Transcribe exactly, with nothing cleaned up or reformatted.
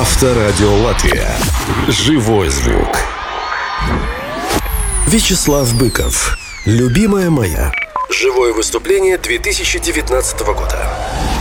Авторадио Латвия. Живой звук. Вячеслав Быков. «Любимая моя». Живое выступление две тысячи девятнадцатого года.